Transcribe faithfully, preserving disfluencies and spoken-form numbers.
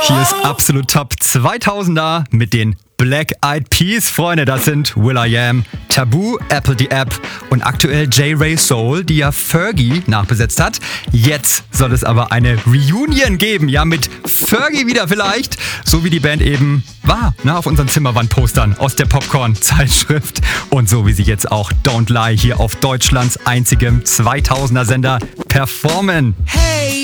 Hier ist Absolut Top zweitausender mit den Black Eyed Peas, Freunde. Das sind will.i.am, Taboo, Apple the App und aktuell J. Ray Soul, die ja Fergie nachbesetzt hat. Jetzt soll es aber eine Reunion geben, ja, mit Fergie wieder vielleicht, so wie die Band eben war, ne, auf unseren Zimmerwandpostern aus der Popcorn-Zeitschrift und so wie sie jetzt auch Don't Lie hier auf Deutschlands einzigem zweitausender Sender performen. Hey!